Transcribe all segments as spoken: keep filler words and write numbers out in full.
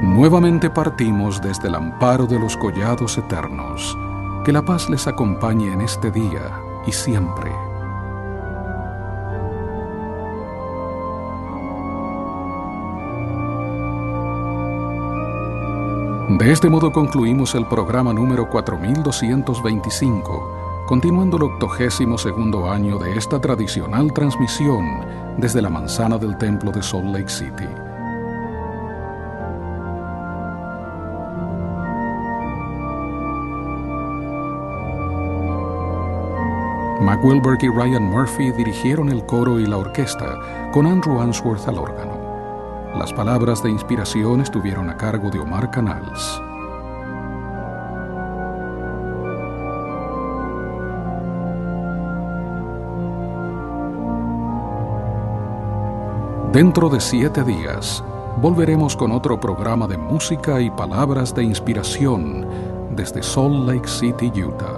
Nuevamente partimos desde el amparo de los collados eternos. Que la paz les acompañe en este día y siempre. De este modo concluimos el programa número cuatro mil doscientos veinticinco, continuando el octogésimo segundo año de esta tradicional transmisión desde la manzana del templo de Salt Lake City. Mac Wilberg y Ryan Murphy dirigieron el coro y la orquesta, con Andrew Answorth al órgano. Las palabras de inspiración estuvieron a cargo de Omar Canals. Dentro de siete días, volveremos con otro programa de música y palabras de inspiración desde Salt Lake City, Utah.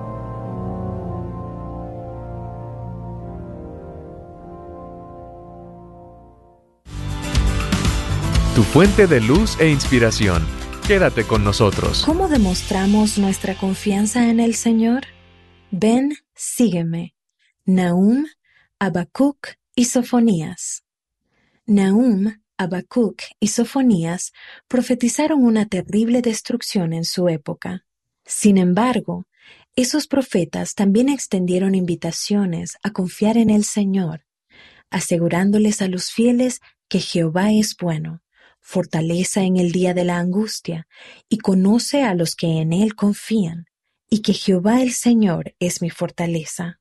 Tu fuente de luz e inspiración. Quédate con nosotros. ¿Cómo demostramos nuestra confianza en el Señor? Ven, sígueme. Nahum, Habacuc y Sofonías. Nahum, Habacuc y Sofonías profetizaron una terrible destrucción en su época. Sin embargo, esos profetas también extendieron invitaciones a confiar en el Señor, asegurándoles a los fieles que Jehová es bueno, fortaleza en el día de la angustia, y conoce a los que en Él confían, y que Jehová el Señor es mi fortaleza.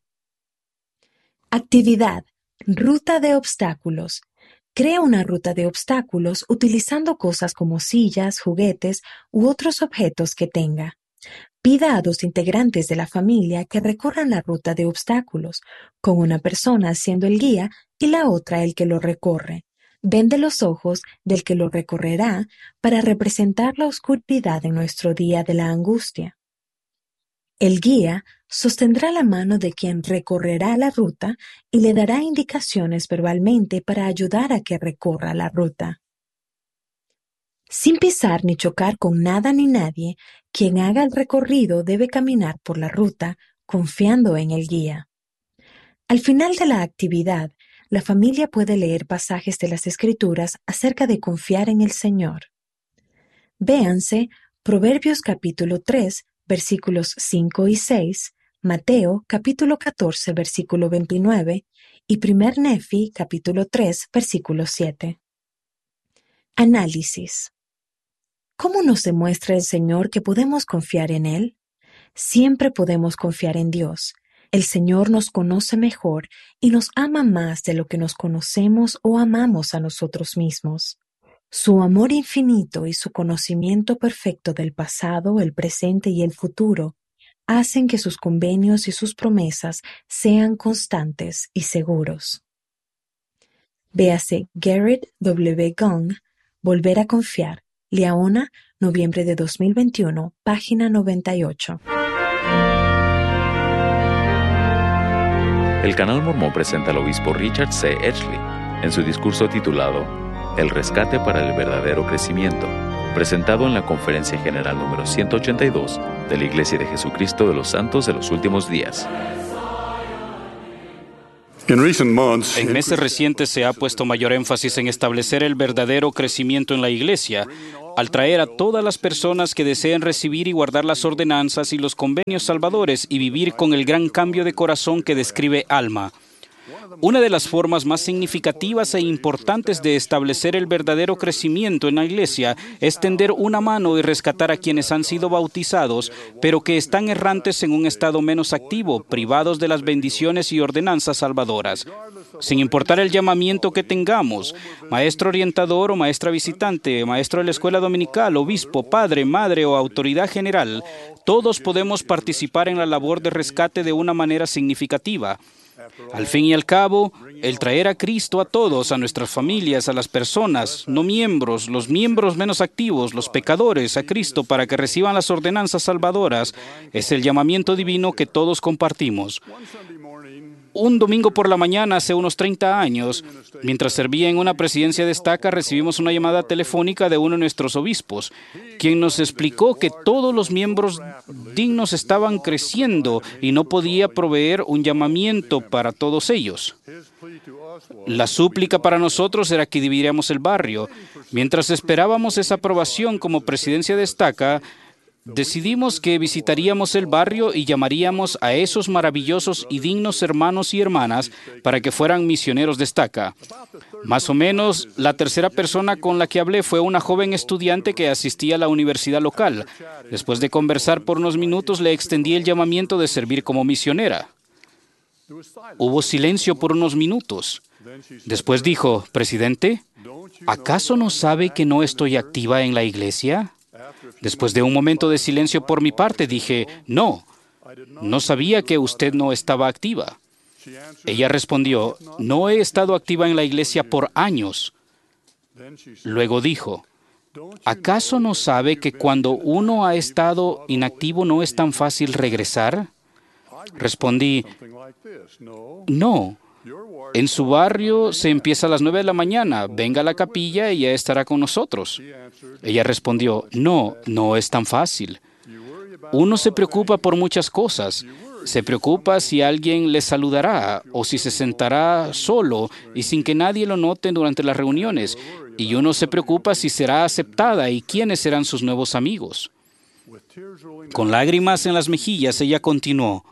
Actividad: ruta de obstáculos. Crea una ruta de obstáculos utilizando cosas como sillas, juguetes u otros objetos que tenga. Pida a dos integrantes de la familia que recorran la ruta de obstáculos, con una persona siendo el guía y la otra el que lo recorre. Vende los ojos del que lo recorrerá para representar la oscuridad en nuestro día de la angustia. El guía sostendrá la mano de quien recorrerá la ruta y le dará indicaciones verbalmente para ayudar a que recorra la ruta. Sin pisar ni chocar con nada ni nadie, quien haga el recorrido debe caminar por la ruta confiando en el guía. Al final de la actividad, la familia puede leer pasajes de las Escrituras acerca de confiar en el Señor. Véanse Proverbios capítulo tres, versículos cinco y seis, Mateo capítulo catorce, versículo veintinueve y primer Nefi capítulo tres, versículo siete. Análisis. ¿Cómo nos demuestra el Señor que podemos confiar en Él? Siempre podemos confiar en Dios. El Señor nos conoce mejor y nos ama más de lo que nos conocemos o amamos a nosotros mismos. Su amor infinito y su conocimiento perfecto del pasado, el presente y el futuro hacen que sus convenios y sus promesas sean constantes y seguros. Véase Garrett W. Gong, Volver a confiar, Liaona, noviembre de dos mil veintiuno, página noventa y ocho. El Canal Mormón presenta al obispo Richard C. Edgley en su discurso titulado El rescate para el verdadero crecimiento, presentado en la Conferencia General número ciento ochenta y dos de la Iglesia de Jesucristo de los Santos de los Últimos Días. En meses recientes se ha puesto mayor énfasis en establecer el verdadero crecimiento en la Iglesia, al traer a todas las personas que deseen recibir y guardar las ordenanzas y los convenios salvadores y vivir con el gran cambio de corazón que describe Alma. Una de las formas más significativas e importantes de establecer el verdadero crecimiento en la Iglesia es tender una mano y rescatar a quienes han sido bautizados, pero que están errantes en un estado menos activo, privados de las bendiciones y ordenanzas salvadoras. Sin importar el llamamiento que tengamos, maestro orientador o maestra visitante, maestro de la escuela dominical, obispo, padre, madre o autoridad general, todos podemos participar en la labor de rescate de una manera significativa. Al fin y al cabo, el traer a Cristo a todos, a nuestras familias, a las personas, no miembros, los miembros menos activos, los pecadores, a Cristo para que reciban las ordenanzas salvadoras, es el llamamiento divino que todos compartimos. Un domingo por la mañana, hace unos treinta años, mientras servía en una presidencia de estaca, recibimos una llamada telefónica de uno de nuestros obispos, quien nos explicó que todos los miembros dignos estaban creciendo y no podía proveer un llamamiento para todos ellos. La súplica para nosotros era que dividiéramos el barrio. Mientras esperábamos esa aprobación como presidencia de estaca, decidimos que visitaríamos el barrio y llamaríamos a esos maravillosos y dignos hermanos y hermanas para que fueran misioneros de estaca. Más o menos, la tercera persona con la que hablé fue una joven estudiante que asistía a la universidad local. Después de conversar por unos minutos, le extendí el llamamiento de servir como misionera. Hubo silencio por unos minutos. Después dijo, «Presidente, ¿acaso no sabe que no estoy activa en la iglesia?» Después de un momento de silencio por mi parte, dije, «No, no sabía que usted no estaba activa». Ella respondió, «No he estado activa en la iglesia por años». Luego dijo, «¿Acaso no sabe que cuando uno ha estado inactivo no es tan fácil regresar?» Respondí, «No. En su barrio se empieza a las nueve de la mañana. Venga a la capilla y ya estará con nosotros». Ella respondió, «No, no es tan fácil. Uno se preocupa por muchas cosas. Se preocupa si alguien le saludará o si se sentará solo y sin que nadie lo note durante las reuniones. Y uno se preocupa si será aceptada y quiénes serán sus nuevos amigos». Con lágrimas en las mejillas, ella continuó,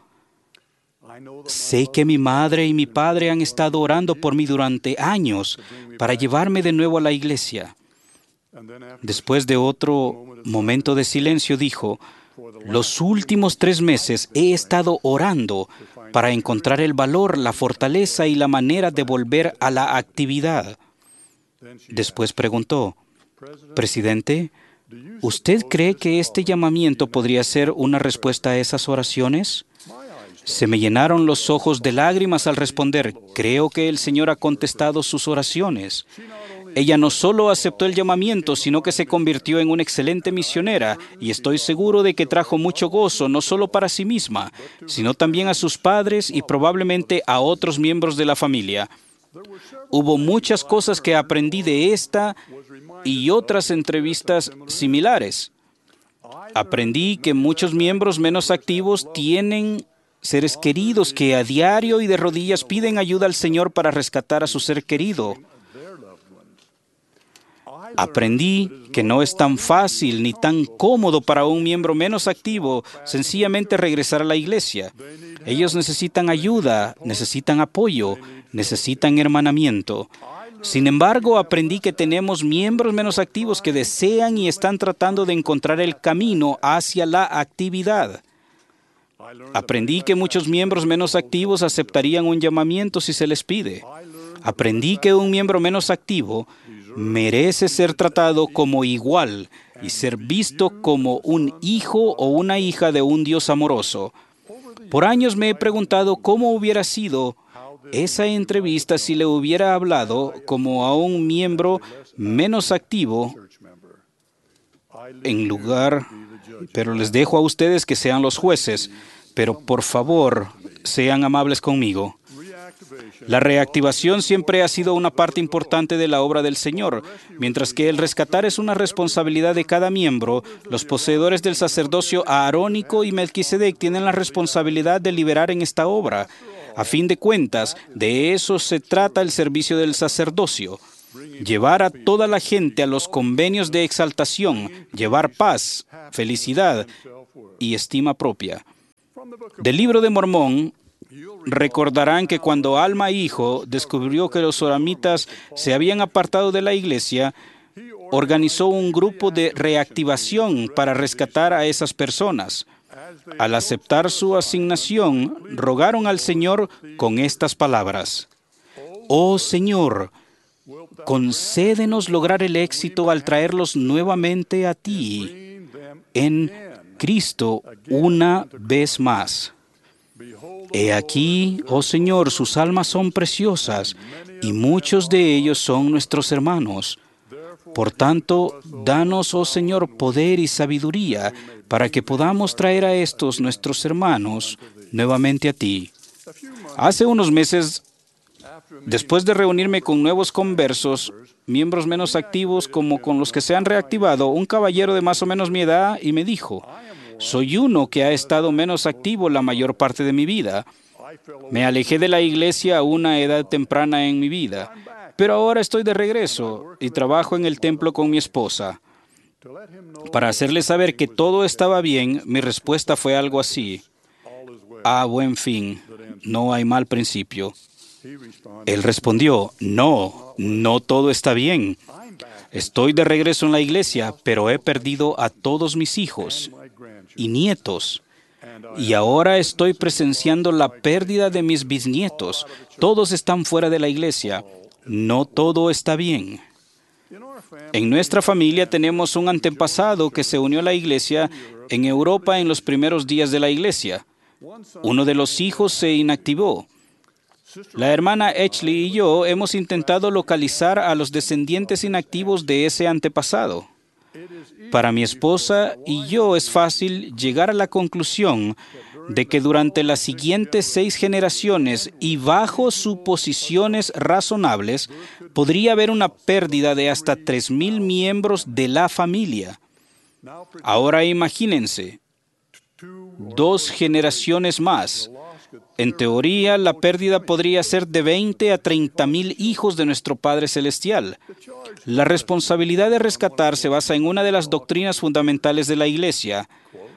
«Sé que mi madre y mi padre han estado orando por mí durante años para llevarme de nuevo a la iglesia». Después de otro momento de silencio, dijo, «Los últimos tres meses he estado orando para encontrar el valor, la fortaleza y la manera de volver a la actividad». Después preguntó, «Presidente, ¿usted cree que este llamamiento podría ser una respuesta a esas oraciones?» Se me llenaron los ojos de lágrimas al responder, «Creo que el Señor ha contestado sus oraciones». Ella no solo aceptó el llamamiento, sino que se convirtió en una excelente misionera y estoy seguro de que trajo mucho gozo, no solo para sí misma, sino también a sus padres y probablemente a otros miembros de la familia. Hubo muchas cosas que aprendí de esta y otras entrevistas similares. Aprendí que muchos miembros menos activos tienen seres queridos que a diario y de rodillas piden ayuda al Señor para rescatar a su ser querido. Aprendí que no es tan fácil ni tan cómodo para un miembro menos activo sencillamente regresar a la iglesia. Ellos necesitan ayuda, necesitan apoyo, necesitan hermanamiento. Sin embargo, aprendí que tenemos miembros menos activos que desean y están tratando de encontrar el camino hacia la actividad. Aprendí que muchos miembros menos activos aceptarían un llamamiento si se les pide. Aprendí que un miembro menos activo merece ser tratado como igual y ser visto como un hijo o una hija de un Dios amoroso. Por años me he preguntado cómo hubiera sido esa entrevista si le hubiera hablado como a un miembro menos activo en lugar, pero les dejo a ustedes que sean los jueces, pero por favor, sean amables conmigo. La reactivación siempre ha sido una parte importante de la obra del Señor. Mientras que el rescatar es una responsabilidad de cada miembro, los poseedores del sacerdocio aarónico y Melquisedec tienen la responsabilidad de liberar en esta obra. A fin de cuentas, de eso se trata el servicio del sacerdocio. Llevar a toda la gente a los convenios de exaltación, llevar paz, felicidad y estima propia. Del Libro de Mormón, recordarán que cuando Alma Hijo descubrió que los soramitas se habían apartado de la iglesia, organizó un grupo de reactivación para rescatar a esas personas. Al aceptar su asignación, rogaron al Señor con estas palabras: «Oh Señor, concédenos lograr el éxito al traerlos nuevamente a ti en Cristo una vez más. He aquí, oh Señor, sus almas son preciosas y muchos de ellos son nuestros hermanos. Por tanto, danos, oh Señor, poder y sabiduría para que podamos traer a estos nuestros hermanos nuevamente a ti». Hace unos meses, después de reunirme con nuevos conversos, miembros menos activos como con los que se han reactivado, un caballero de más o menos mi edad y me dijo, soy uno que ha estado menos activo la mayor parte de mi vida. Me alejé de la iglesia a una edad temprana en mi vida, pero ahora estoy de regreso y trabajo en el templo con mi esposa. Para hacerle saber que todo estaba bien, mi respuesta fue algo así. A buen fin, no hay mal principio. Él respondió, no, no todo está bien. Estoy de regreso en la iglesia, pero he perdido a todos mis hijos y nietos. Y ahora estoy presenciando la pérdida de mis bisnietos. Todos están fuera de la iglesia. No todo está bien. En nuestra familia tenemos un antepasado que se unió a la iglesia en Europa en los primeros días de la iglesia. Uno de los hijos se inactivó. La hermana Ashley y yo hemos intentado localizar a los descendientes inactivos de ese antepasado. Para mi esposa y yo es fácil llegar a la conclusión de que durante las siguientes seis generaciones y bajo suposiciones razonables, podría haber una pérdida de hasta tres mil miembros de la familia. Ahora imagínense, dos generaciones más. En teoría, la pérdida podría ser de veinte a treinta mil hijos de nuestro Padre Celestial. La responsabilidad de rescatar se basa en una de las doctrinas fundamentales de la Iglesia.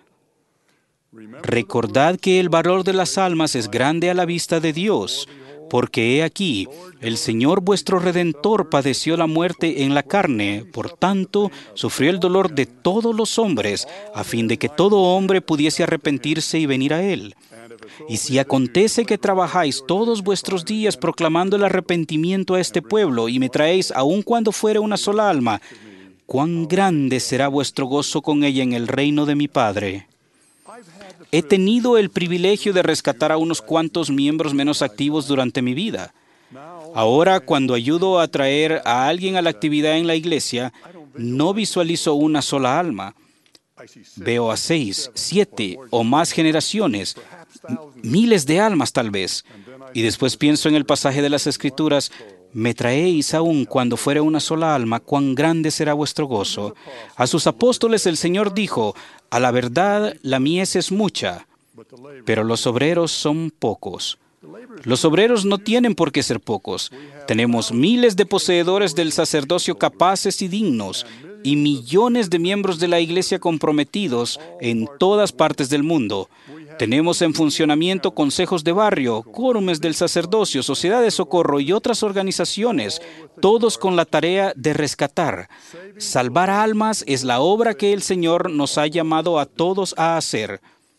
Recordad que el valor de las almas es grande a la vista de Dios, porque he aquí, el Señor vuestro Redentor padeció la muerte en la carne, por tanto, sufrió el dolor de todos los hombres, a fin de que todo hombre pudiese arrepentirse y venir a Él. Y si acontece que trabajáis todos vuestros días proclamando el arrepentimiento a este pueblo, y me traéis aun cuando fuere una sola alma, cuán grande será vuestro gozo con ella en el reino de mi Padre. He tenido el privilegio de rescatar a unos cuantos miembros menos activos durante mi vida. Ahora, cuando ayudo a traer a alguien a la actividad en la iglesia, no visualizo una sola alma. Veo a seis, siete o más generaciones, miles de almas tal vez. Y después pienso en el pasaje de las Escrituras, me traéis aún cuando fuere una sola alma, cuán grande será vuestro gozo. A sus apóstoles el Señor dijo, a la verdad la mies es mucha, pero los obreros son pocos. Los obreros no tienen por qué ser pocos. Tenemos miles de poseedores del sacerdocio capaces y dignos, y millones de miembros de la iglesia comprometidos en todas partes del mundo. Tenemos en funcionamiento consejos de barrio, quórumes del sacerdocio, sociedad de socorro y otras organizaciones, todos con la tarea de rescatar. Salvar almas es la obra que el Señor nos ha llamado a todos a hacer.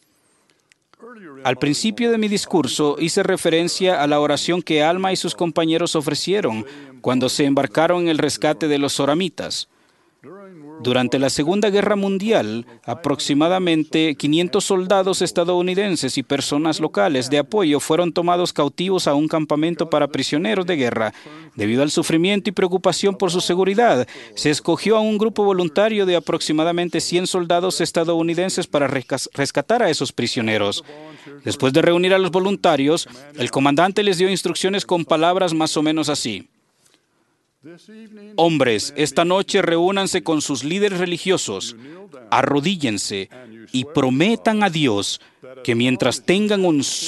Al principio de mi discurso hice referencia a la oración que Alma y sus compañeros ofrecieron cuando se embarcaron en el rescate de los soramitas. Durante la Segunda Guerra Mundial, aproximadamente quinientos soldados estadounidenses y personas locales de apoyo fueron tomados cautivos a un campamento para prisioneros de guerra. Debido al sufrimiento y preocupación por su seguridad, se escogió a un grupo voluntario de aproximadamente cien soldados estadounidenses para rescatar a esos prisioneros. Después de reunir a los voluntarios, el comandante les dio instrucciones con palabras más o menos así. Hombres, esta noche reúnanse con sus líderes religiosos, arrodíllense y prometan a Dios que mientras tengan un